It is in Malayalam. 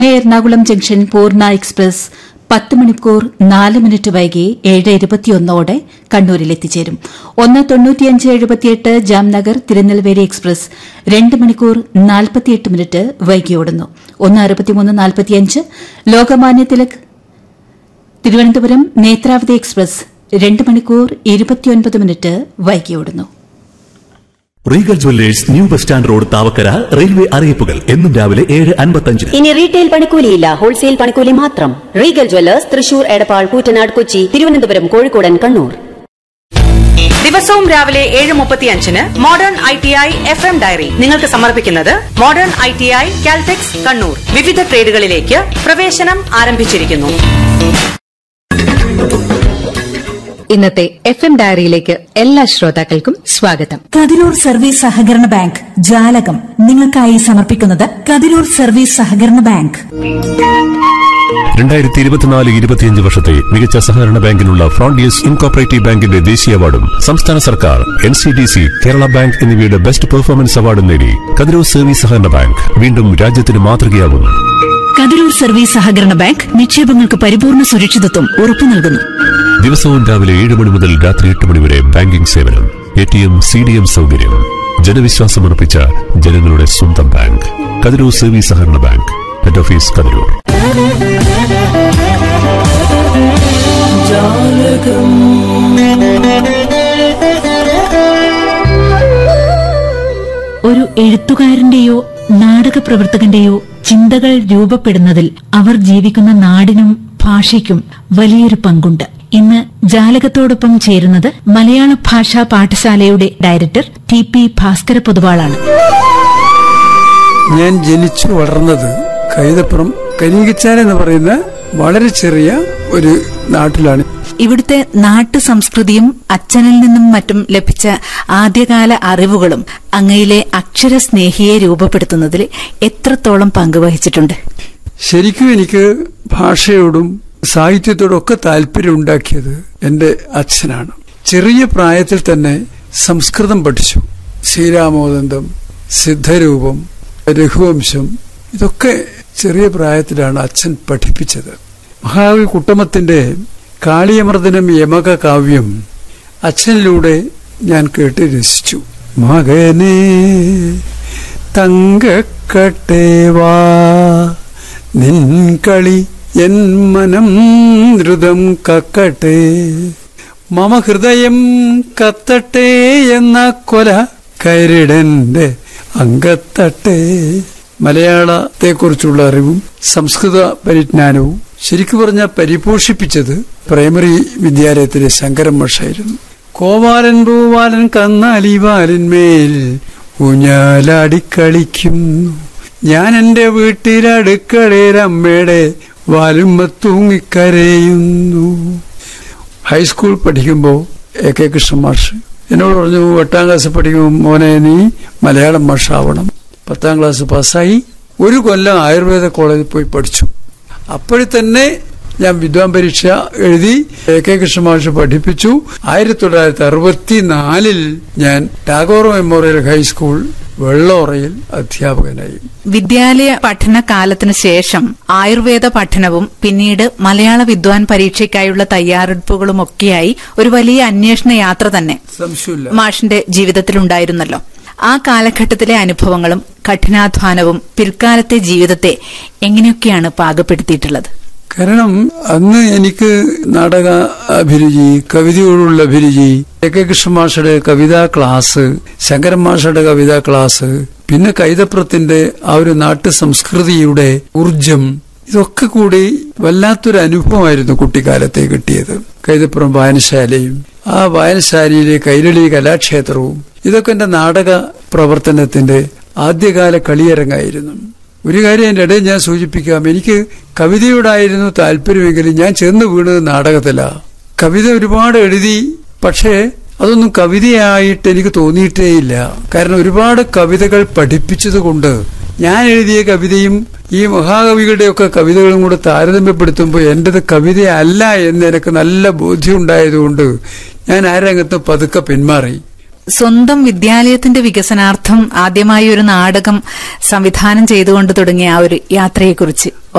എറണാകുളം ജംഗ്ഷൻ പൂർണ്ണ എക്സ്പ്രസ് 10 മണിക്കൂർ 4 മിനിറ്റ് വൈകി 7:21 കണ്ണൂരിലെത്തിച്ചേരും. 1:95:78 ജാംനഗർ തിരുനെൽവേലി എക്സ്പ്രസ് 2 മണിക്കൂർ 48 മിനിറ്റ് വൈകി ഓടുന്നു. 1:63:45 ലോകമാന്യ തിലക് തിരുവനന്തപുരം നേത്രാവതി എക്സ്പ്രസ് 2 മണിക്കൂർ 29 മിനിറ്റ് വൈകി ഓടുന്നു. Regal Jewellers new bus stand road Thavakkara railway അറിയിപ്പുകൾ എന്നും രാവിലെ 7:55. ഇനി റീറ്റെയിൽ പണിക്കൂലിയില്ല, ഹോൾസെയിൽ പണിക്കൂലി മാത്രം. Regal Jewellers Thrissur, Edappal, Koottanad, Kochi, Thiruvananthapuram, കോഴിക്കോടൻ, Kannur. ദിവസവും രാവിലെ 7:35 മോഡേൺ ITI FM ഡയറി നിങ്ങൾക്ക് സമർപ്പിക്കുന്നത് മോഡേൺ ITI കാൽടെക്സ് കണ്ണൂർ. വിവിധ ട്രേഡുകളിലേക്ക് പ്രവേശനം ആരംഭിച്ചിരിക്കുന്നു. ഇന്നത്തെ FM ഡയറിയിലേക്ക് എല്ലാ ശ്രോതാക്കൾക്കും സ്വാഗതം. കതിരൂർ സർവീസ് സഹകരണ ബാങ്ക് ജാലകം നിങ്ങൾക്കായി സമർപ്പിക്കുന്നത് കതിരൂർ സർവീസ് സഹകരണ ബാങ്ക്. 2024-25 വർഷത്തെ മികച്ച സഹകരണ ബാങ്കിനുള്ള ഫ്രോണ്ടിയേഴ്സ് ഇൻകോർപ്പറേറ്റീവ് ബാങ്കിന്റെ ദേശീയ അവാർഡും സംസ്ഥാന സർക്കാർ, NCDC, കേരള ബാങ്ക് എന്നിവയുടെ ബെസ്റ്റ് പെർഫോമൻസ് അവാർഡും നേടി കതിരൂർ സർവീസ് സഹകരണ ബാങ്ക് വീണ്ടും രാജ്യത്തിന് മാതൃകയാവുന്നു. കതിരൂർ സർവീസ് സഹകരണ ബാങ്ക് നിക്ഷേപങ്ങൾക്ക് പരിപൂർണ സുരക്ഷിതത്വം ഉറപ്പു നൽകുന്നു. ദിവസവും രാവിലെ 7 മണി മുതൽ രാത്രി 8 മണി വരെ ബാങ്കിംഗ് സേവനം, ATM, CDM സൗകര്യം. ജനവിശ്വാസമർപ്പിച്ച ജനങ്ങളുടെ സ്വന്തം ബാങ്ക് കതിരൂർ സർവീസ് സഹകരണ ബാങ്ക്. Head office Kathirur. ഒരു എഴുത്തുകാരന്റെയോ നാടക പ്രവർത്തകന്റെയോ ചിന്തകൾ രൂപപ്പെടുന്നതിൽ അവർ ജീവിക്കുന്ന നാടിനും ഭാഷയ്ക്കും വലിയൊരു പങ്കുണ്ട്. ഇന്ന് ജാലകത്തോടൊപ്പം ചേരുന്നത് മലയാള ഭാഷാ പാഠശാലയുടെ ഡയറക്ടർ TP ഭാസ്കര പൊതുവാളാണ്. ഞാൻ ജനിച്ചു വളർന്നത് കൈതപ്പുറം കരിങ്കിച്ചാൽ എന്ന് പറയുന്ന വളരെ ചെറിയ ഒരു നാട്ടിലാണ്. ഇവിടുത്തെ നാട്ടു സംസ്കൃതിയും അച്ഛനിൽ നിന്നും മറ്റും ലഭിച്ച ആദ്യകാല അറിവുകളും അങ്ങയിലെ അക്ഷരസ്നേഹിയെ രൂപപ്പെടുത്തുന്നതിൽ എത്രത്തോളം പങ്കുവഹിച്ചിട്ടുണ്ട്? ശരിക്കും എനിക്ക് ഭാഷയോടും സാഹിത്യത്തോടും ഒക്കെ താല്പര്യം ഉണ്ടാക്കിയത് എന്റെ അച്ഛനാണ്. ചെറിയ പ്രായത്തിൽ തന്നെ സംസ്കൃതം പഠിച്ചു. ശ്രീരാമോദന്തം, സിദ്ധരൂപം, രഘുവംശം ഇതൊക്കെ ചെറിയ പ്രായത്തിലാണ് അച്ഛൻ പഠിപ്പിച്ചത്. മഹാകവി കുട്ടമത്തിന്റെ കാളിയമർദ്ദനം യമക കാവ്യം അച്ഛനിലൂടെ ഞാൻ കേട്ട് രസിച്ചു. മകനേ തങ്കക്കട്ടേവാ നിൻ കളി എൻ മനം ധൃതം കക്കട്ടെ, മമ ഹൃദയം കത്തട്ടെ എന്ന കൊല കരടന്റെ അങ്കത്തട്ടെ. മലയാളത്തെക്കുറിച്ചുള്ള അറിവും സംസ്കൃത പരിജ്ഞാനവും ശരിക്കു പറഞ്ഞാൽ പരിപോഷിപ്പിച്ചത് പ്രൈമറി വിദ്യാലയത്തിലെ ശങ്കരൻ മാഷായിരുന്നു. കോവാലൻ പൂവാലൻ കന്നാലിവാലിന്മേൽ ഊഞ്ഞാലാടിക്കളിക്കുന്നു, ഞാൻ എന്റെ വീട്ടിലടുക്കളയിൽ അമ്മയുടെ വാലുമ്മ തൂങ്ങിക്കരയുന്നു. ഹൈസ്കൂൾ പഠിക്കുമ്പോൾ AK കൃഷ്ണൻ മാഷ് എന്നോട് പറഞ്ഞു, 8ാം ക്ലാസ് പഠിക്കുമ്പോൾ മോനെ നീ മലയാളം മാഷാവണം. 10ാം ക്ലാസ് പാസ്സായി 1 കൊല്ലം ആയുർവേദ കോളേജിൽ പോയി പഠിച്ചു. അപ്പോഴേ തന്നെ ഞാൻ വിദ്വാൻ പരീക്ഷ എഴുതി. AK കൃഷ്ണൻ മാഷ് പഠിപ്പിച്ചു. 1964 ഞാൻ ടാഗോർ മെമ്മോറിയൽ ഹൈസ്കൂൾ വെള്ളോറയിൽ അധ്യാപകനായി. വിദ്യാലയ പഠനകാലത്തിനു ശേഷം ആയുർവേദ പഠനവും പിന്നീട് മലയാള വിദ്വാൻ പരീക്ഷയ്ക്കായുള്ള തയ്യാറെടുപ്പുകളുമൊക്കെയായി ഒരു വലിയ അന്വേഷണ യാത്ര തന്നെ മാഷിന്റെ ജീവിതത്തിലുണ്ടായിരുന്നല്ലോ. ആ കാലഘട്ടത്തിലെ അനുഭവങ്ങളും കഠിനാധ്വാനവും പിൽക്കാലത്തെ ജീവിതത്തെ എങ്ങനെയൊക്കെയാണ് പാകപ്പെടുത്തിയിട്ടുള്ളത്? കാരണം അന്ന് എനിക്ക് നാടക അഭിരുചി, കവിതയോടുള്ള അഭിരുചി, AK കൃഷ്ണൻ മാഷയുടെ കവിതാ ക്ലാസ്, ശങ്കരൻ മാഷയുടെ കവിതാ ക്ലാസ്, പിന്നെ കൈതപ്പുറത്തിന്റെ ആ ഒരു നാട്ടു സംസ്കൃതിയുടെ ഊർജം, ഇതൊക്കെ കൂടി വല്ലാത്തൊരു അനുഭവമായിരുന്നു കുട്ടിക്കാലത്തെ കിട്ടിയത്. കൈതപ്പുറം വായനശാലയും ആ വായനശാലയിലെ കൈരളി കലാക്ഷേത്രവും ഇതൊക്കെ എന്റെ നാടക പ്രവർത്തനത്തിന്റെ ആദ്യകാല കളിയരങ്ങായിരുന്നു. ഒരു കാര്യം എന്റെ ഇടയിൽ ഞാൻ സൂചിപ്പിക്കാം, എനിക്ക് കവിതയോടായിരുന്നു താല്പര്യമെങ്കിലും ഞാൻ ചെന്ന് വീണത് നാടകത്തിലാ. കവിത ഒരുപാട് എഴുതി, പക്ഷേ അതൊന്നും കവിതയായിട്ട് എനിക്ക് തോന്നിയിട്ടേയില്ല. കാരണം ഒരുപാട് കവിതകൾ പഠിപ്പിച്ചതുകൊണ്ട് ഞാൻ എഴുതിയ കവിതയും ഈ മഹാകവികളുടെയൊക്കെ കവിതകളും കൂടെ താരതമ്യപ്പെടുത്തുമ്പോൾ എന്റേത് കവിതയല്ല എന്ന് എനിക്ക് നല്ല ബോധ്യം ഉണ്ടായതുകൊണ്ട് ഞാൻ ആ രംഗത്ത് പതുക്കെ പിന്മാറി. സ്വന്തം വിദ്യാലയത്തിന്റെ വികസനാർത്ഥം ആദ്യമായി ഒരു നാടകം സംവിധാനം ചെയ്തുകൊണ്ട് തുടങ്ങിയ ആ ഒരു യാത്രയെക്കുറിച്ച്